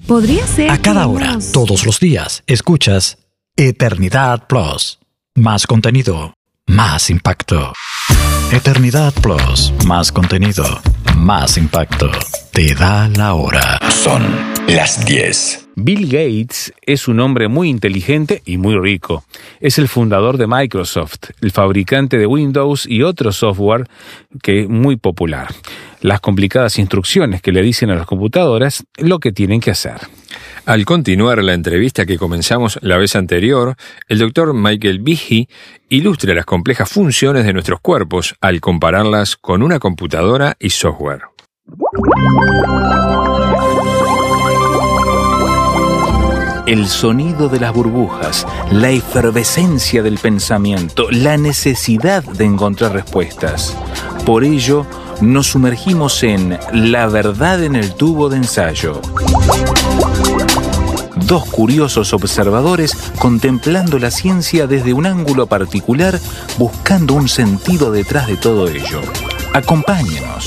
Podría ser. A cada hora, todos los días, escuchas Eternidad Plus. Más contenido, más impacto. Eternidad Plus, más contenido, más impacto. Te da la hora. Son las 10. Bill Gates es un hombre muy inteligente y muy rico. Es el fundador de Microsoft, el fabricante de Windows y otro software que es muy popular. Las complicadas instrucciones que le dicen a las computadoras lo que tienen que hacer. Al continuar la entrevista que comenzamos la vez anterior, el Dr. Michael Behe ilustra las complejas funciones de nuestros cuerpos al compararlas con una computadora y software. El sonido de las burbujas, la efervescencia del pensamiento, la necesidad de encontrar respuestas. Por ello, nos sumergimos en La verdad en el tubo de ensayo. Dos curiosos observadores contemplando la ciencia desde un ángulo particular, buscando un sentido detrás de todo ello. Acompáñenos.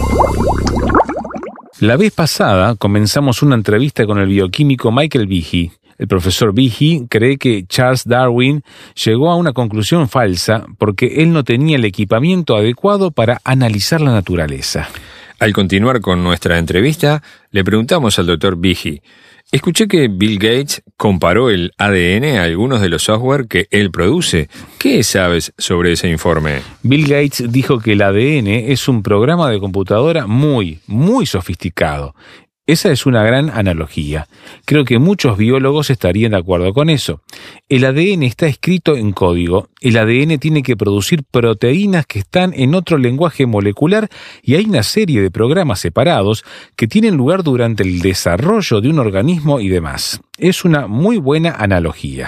La vez pasada comenzamos una entrevista con el bioquímico Michael Behe. El profesor Behe cree que Charles Darwin llegó a una conclusión falsa porque él no tenía el equipamiento adecuado para analizar la naturaleza. Al continuar con nuestra entrevista, le preguntamos al Dr. Behe: escuché que Bill Gates comparó el ADN a algunos de los software que él produce. ¿Qué sabes sobre ese informe? Bill Gates dijo que el ADN es un programa de computadora muy sofisticado. Esa es una gran analogía. Creo que muchos biólogos estarían de acuerdo con eso. El ADN está escrito en código. El ADN tiene que producir proteínas que están en otro lenguaje molecular y hay una serie de programas separados que tienen lugar durante el desarrollo de un organismo y demás. Es una muy buena analogía.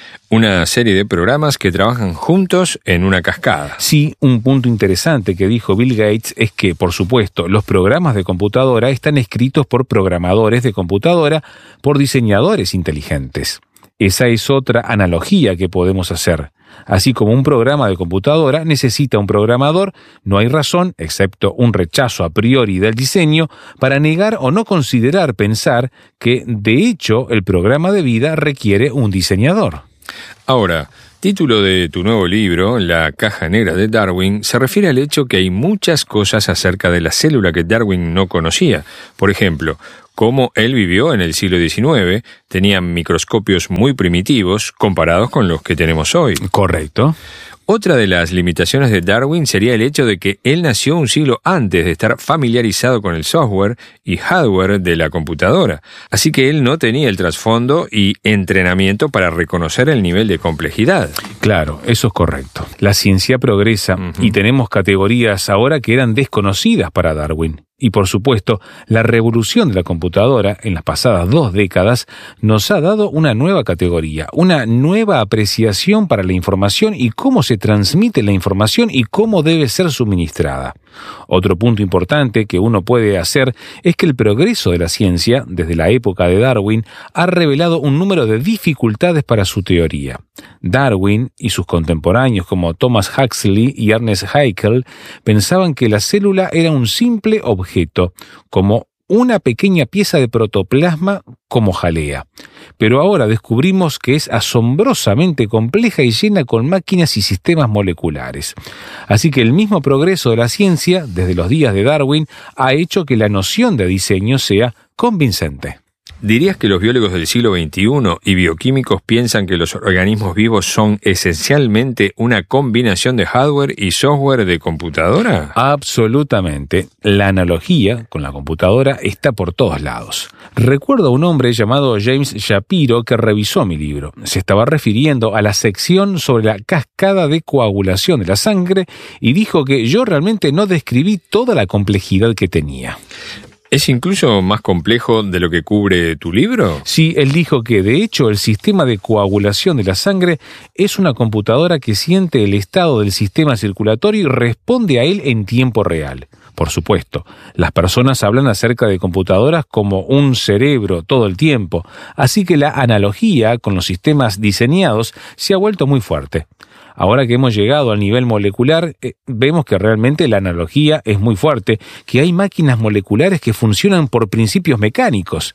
Una serie de programas que trabajan juntos en una cascada. Sí, un punto interesante que dijo Bill Gates es que, por supuesto, los programas de computadora están escritos por programadores de computadora, por diseñadores inteligentes. Esa es otra analogía que podemos hacer. Así como un programa de computadora necesita un programador, no hay razón, excepto un rechazo a priori del diseño, para negar o no considerar pensar que, de hecho, el programa de vida requiere un diseñador. Ahora, título de tu nuevo libro, La caja negra de Darwin, se refiere al hecho que hay muchas cosas acerca de la célula que Darwin no conocía. Por ejemplo, cómo él vivió en el siglo XIX, tenían microscopios muy primitivos comparados con los que tenemos hoy. Correcto. Otra de las limitaciones de Darwin sería el hecho de que él nació un siglo antes de estar familiarizado con el software y hardware de la computadora. Así que él no tenía el trasfondo y entrenamiento para reconocer el nivel de complejidad. Claro, eso es correcto. La ciencia progresa y tenemos categorías ahora que eran desconocidas para Darwin. Y por supuesto, la revolución de la computadora en las pasadas 2 décadas nos ha dado una nueva categoría, una nueva apreciación para la información y cómo se transmite la información y cómo debe ser suministrada. Otro punto importante que uno puede hacer es que el progreso de la ciencia, desde la época de Darwin, ha revelado un número de dificultades para su teoría. Darwin y sus contemporáneos como Thomas Huxley y Ernest Haeckel pensaban que la célula era un simple objeto, como una pequeña pieza de protoplasma como jalea. Pero ahora descubrimos que es asombrosamente compleja y llena con máquinas y sistemas moleculares. Así que el mismo progreso de la ciencia, desde los días de Darwin, ha hecho que la noción de diseño sea convincente. ¿Dirías que los biólogos del siglo XXI y bioquímicos piensan que los organismos vivos son esencialmente una combinación de hardware y software de computadora? Absolutamente. La analogía con la computadora está por todos lados. Recuerdo a un hombre llamado James Shapiro que revisó mi libro. Se estaba refiriendo a la sección sobre la cascada de coagulación de la sangre y dijo que yo realmente no describí toda la complejidad que tenía. ¿Es incluso más complejo de lo que cubre tu libro? Sí, él dijo que de hecho el sistema de coagulación de la sangre es una computadora que siente el estado del sistema circulatorio y responde a él en tiempo real. Por supuesto, las personas hablan acerca de computadoras como un cerebro todo el tiempo, así que la analogía con los sistemas diseñados se ha vuelto muy fuerte. Ahora que hemos llegado al nivel molecular, vemos que realmente la analogía es muy fuerte, que hay máquinas moleculares que funcionan por principios mecánicos.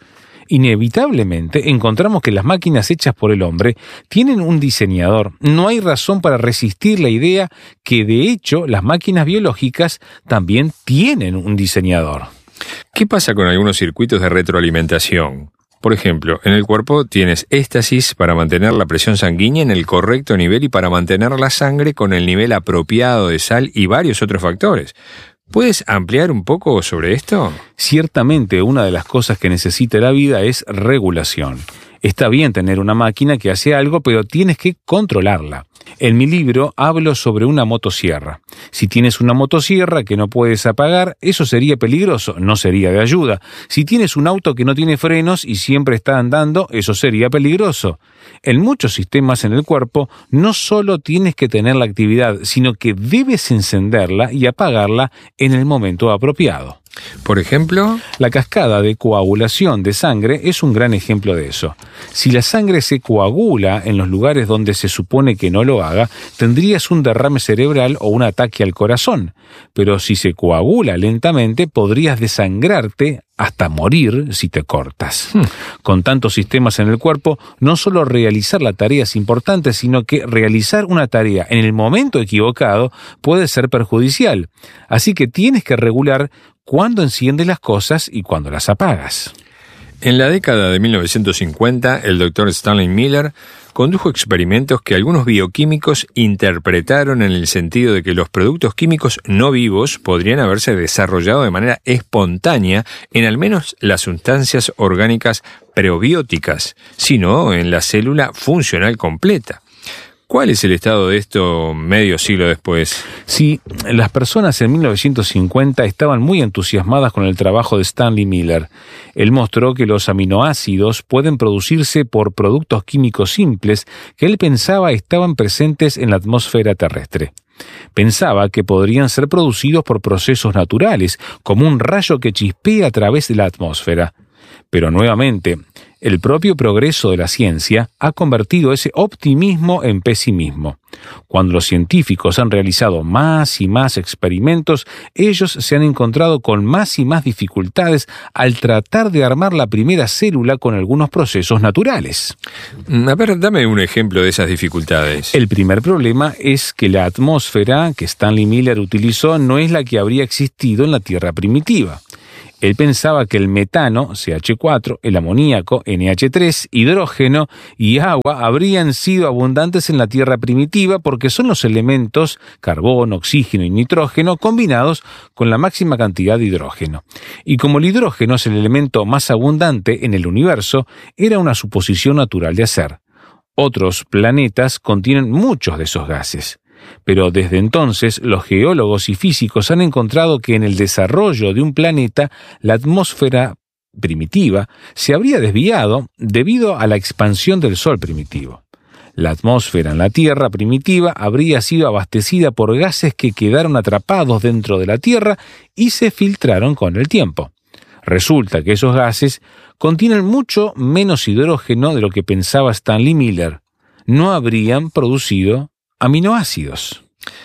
Inevitablemente encontramos que las máquinas hechas por el hombre tienen un diseñador. No hay razón para resistir la idea que, de hecho, las máquinas biológicas también tienen un diseñador. ¿Qué pasa con algunos circuitos de retroalimentación? Por ejemplo, en el cuerpo tienes éstasis para mantener la presión sanguínea en el correcto nivel y para mantener la sangre con el nivel apropiado de sal y varios otros factores. ¿Puedes ampliar un poco sobre esto? Ciertamente, una de las cosas que necesita la vida es regulación. Está bien tener una máquina que hace algo, pero tienes que controlarla. En mi libro hablo sobre una motosierra. Si tienes una motosierra que no puedes apagar, eso sería peligroso, no sería de ayuda. Si tienes un auto que no tiene frenos y siempre está andando, eso sería peligroso. En muchos sistemas en el cuerpo, no solo tienes que tener la actividad, sino que debes encenderla y apagarla en el momento apropiado. Por ejemplo, la cascada de coagulación de sangre es un gran ejemplo de eso. Si la sangre se coagula en los lugares donde se supone que no lo haga, tendrías un derrame cerebral o un ataque al corazón. Pero si se coagula lentamente, podrías desangrarte hasta morir si te cortas. Con tantos sistemas en el cuerpo, no solo realizar la tarea es importante, sino que realizar una tarea en el momento equivocado puede ser perjudicial. Así que tienes que regular cuándo enciendes las cosas y cuándo las apagas. En la década de 1950, el Dr. Stanley Miller condujo experimentos que algunos bioquímicos interpretaron en el sentido de que los productos químicos no vivos podrían haberse desarrollado de manera espontánea en al menos las sustancias orgánicas prebióticas, sino en la célula funcional completa. ¿Cuál es el estado de esto medio siglo después? Sí, las personas en 1950 estaban muy entusiasmadas con el trabajo de Stanley Miller. Él mostró que los aminoácidos pueden producirse por productos químicos simples que él pensaba estaban presentes en la atmósfera terrestre. Pensaba que podrían ser producidos por procesos naturales, como un rayo que chispea a través de la atmósfera. Pero nuevamente, el propio progreso de la ciencia ha convertido ese optimismo en pesimismo. Cuando los científicos han realizado más y más experimentos, ellos se han encontrado con más y más dificultades al tratar de armar la primera célula con algunos procesos naturales. A ver, dame un ejemplo de esas dificultades. El primer problema es que la atmósfera que Stanley Miller utilizó no es la que habría existido en la Tierra primitiva. Él pensaba que el metano, CH4, el amoníaco, NH3, hidrógeno y agua habrían sido abundantes en la Tierra primitiva porque son los elementos carbono, oxígeno y nitrógeno combinados con la máxima cantidad de hidrógeno. Y como el hidrógeno es el elemento más abundante en el universo, era una suposición natural de hacer. Otros planetas contienen muchos de esos gases. Pero desde entonces, los geólogos y físicos han encontrado que en el desarrollo de un planeta, la atmósfera primitiva se habría desviado debido a la expansión del Sol primitivo. La atmósfera en la Tierra primitiva habría sido abastecida por gases que quedaron atrapados dentro de la Tierra y se filtraron con el tiempo. Resulta que esos gases contienen mucho menos hidrógeno de lo que pensaba Stanley Miller. No habrían producido aminoácidos.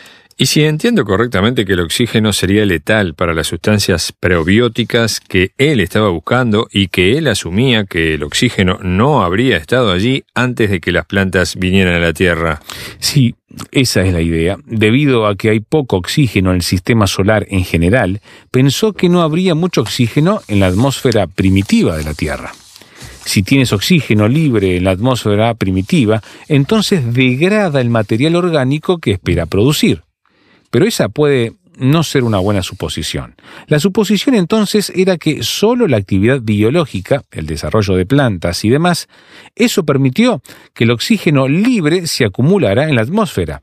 Y si entiendo correctamente que el oxígeno sería letal para las sustancias prebióticas que él estaba buscando y que él asumía que el oxígeno no habría estado allí antes de que las plantas vinieran a la Tierra. Sí, esa es la idea. Debido a que hay poco oxígeno en el sistema solar en general, pensó que no habría mucho oxígeno en la atmósfera primitiva de la Tierra. Si tienes oxígeno libre en la atmósfera primitiva, entonces degrada el material orgánico que espera producir. Pero esa puede no ser una buena suposición. La suposición entonces era que solo la actividad biológica, el desarrollo de plantas y demás, eso permitió que el oxígeno libre se acumulara en la atmósfera.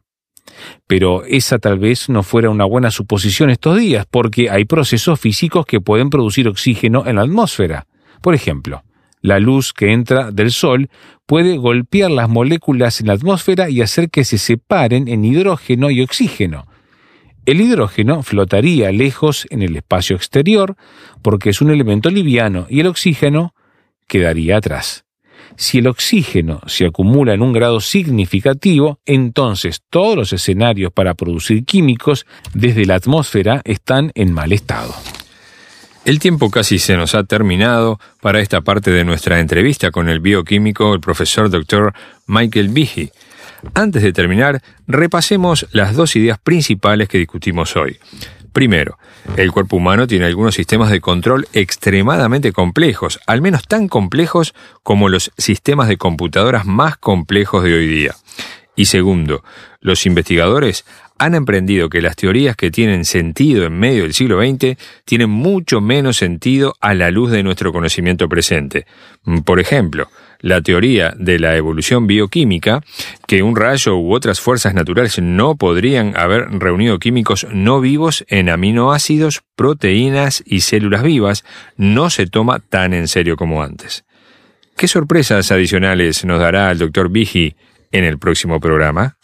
Pero esa tal vez no fuera una buena suposición estos días, porque hay procesos físicos que pueden producir oxígeno en la atmósfera. Por ejemplo, la luz que entra del Sol puede golpear las moléculas en la atmósfera y hacer que se separen en hidrógeno y oxígeno. El hidrógeno flotaría lejos en el espacio exterior porque es un elemento liviano y el oxígeno quedaría atrás. Si el oxígeno se acumula en un grado significativo, entonces todos los escenarios para producir químicos desde la atmósfera están en mal estado. El tiempo casi se nos ha terminado para esta parte de nuestra entrevista con el bioquímico, el profesor Dr. Michael Behe. Antes de terminar, repasemos las dos ideas principales que discutimos hoy. Primero, el cuerpo humano tiene algunos sistemas de control extremadamente complejos, al menos tan complejos como los sistemas de computadoras más complejos de hoy día. Y segundo, los investigadores han aprendido que las teorías que tienen sentido en medio del siglo XX tienen mucho menos sentido a la luz de nuestro conocimiento presente. Por ejemplo, la teoría de la evolución bioquímica, que un rayo u otras fuerzas naturales no podrían haber reunido químicos no vivos en aminoácidos, proteínas y células vivas, no se toma tan en serio como antes. ¿Qué sorpresas adicionales nos dará el Dr. Behe en el próximo programa?